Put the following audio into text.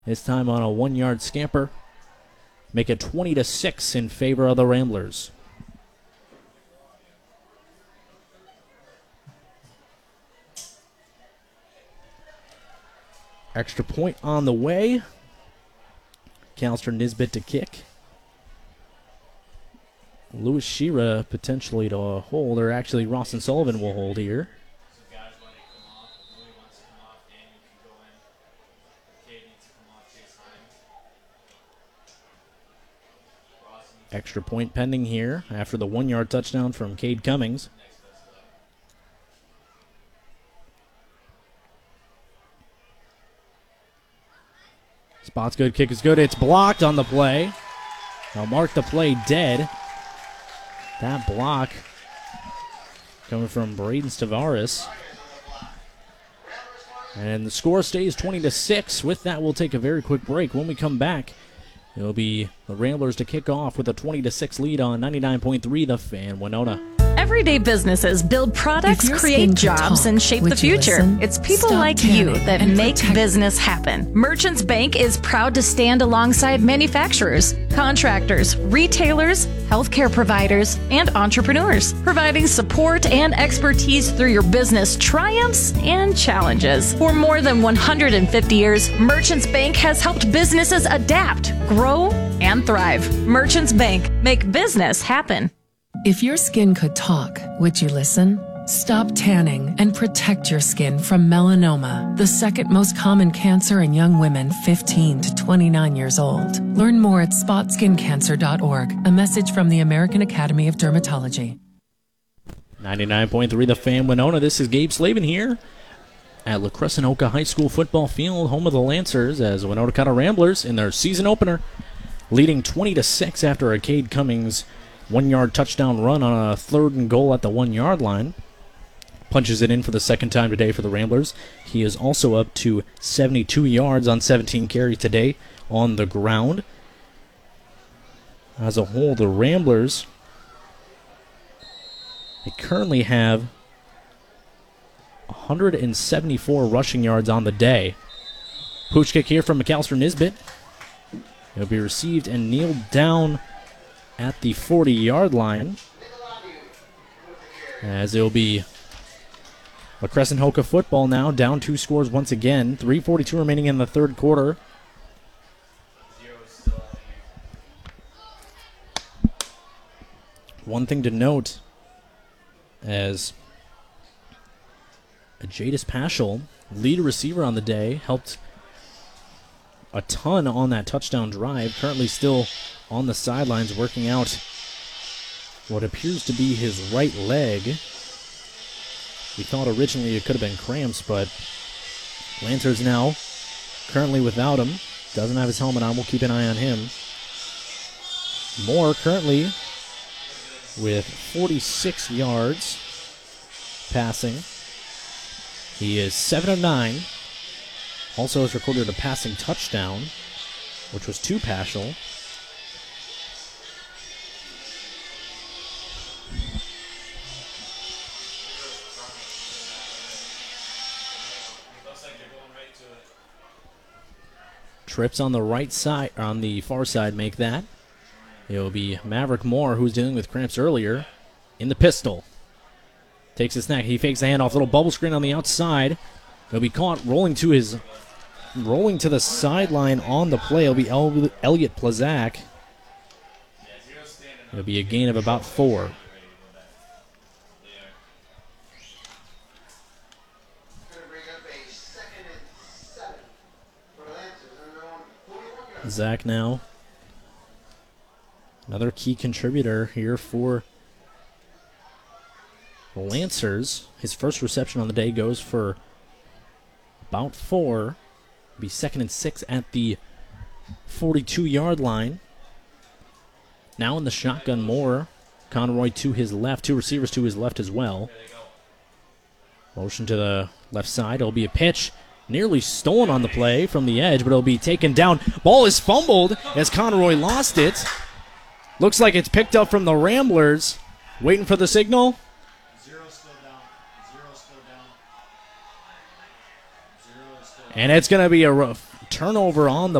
This time on a 1-yard scamper. Make it 20-6 in favor of the Ramblers. Extra point on the way. McAllister Nisbet to kick. Lewis Shira potentially to hold, or actually Rawson Sullivan will hold here. Extra point pending here after the 1-yard touchdown from Cade Cummings. Spot's good, kick is good. It's blocked on the play. I'll mark the play dead. That block coming from Braden Stavaris. And the score stays 20-6. With that, we'll take a very quick break. When we come back, it'll be the Ramblers to kick off with a 20-6 lead on 99.3 The Fan Winona. Everyday businesses build products, create jobs, and shape the future. It's people like you that make business happen. Merchants Bank is proud to stand alongside manufacturers, contractors, retailers, healthcare providers, and entrepreneurs, providing support and expertise through your business triumphs and challenges. For more than 150 years, Merchants Bank has helped businesses adapt, grow, and thrive. Merchants Bank, make business happen. If your skin could talk, would you listen? Stop tanning and protect your skin from melanoma, the second most common cancer in young women 15 to 29 years old. Learn more at spotskincancer.org. A message from the American Academy of Dermatology. 99.3 The Fan Winona. This is Gabe Slavin here at La Crescent High School football field, home of the Lancers, as Winona County Ramblers in their season opener, leading 20-6 after a Cade Cummings 1-yard touchdown run on a 3rd and goal at the 1-yard line. Punches it in for the second time today for the Ramblers. He is also up to 72 yards on 17 carries today on the ground. As a whole, the Ramblers, they currently have 174 rushing yards on the day. Pooch kick here from McAllister Nisbet. It'll be received and kneeled down at the 40-yard line, as it'll be La Crescent Hoka football now, down 2 scores once again. 3:42 remaining in the 3rd quarter. One thing to note, as Jadis Paschal, lead receiver on the day, helped a ton on that touchdown drive, currently still on the sidelines working out what appears to be his right leg. We thought originally it could have been cramps, but Lancers now currently without him. Doesn't have his helmet on. We'll keep an eye on him. Moore currently with 46 yards passing. He is 7 of 9. Also has recorded a passing touchdown, which was to Paschal. Trips on the right side, or on the far side, make that. It will be Maverick Moore, who's dealing with cramps earlier, in the pistol. Takes a snack. He fakes the handoff. Little bubble screen on the outside. He'll be caught rolling to the sideline on the play. It'll be Elliot Plazak. It'll be a gain of about 4. Zach now, another key contributor here for the Lancers. His first reception on the day goes for about 4. Be 2nd and 6 at the 42-yard line. Now in the shotgun, Moore. Conroy to his left. 2 receivers to his left as well. Motion to the left side. It'll be a pitch. Nearly stolen on the play from the edge, but it'll be taken down. Ball is fumbled as Conroy lost it. Looks like it's picked up from the Ramblers. Waiting for the signal. 0 still down. 0 still down. 0 still down. And it's going to be a turnover on the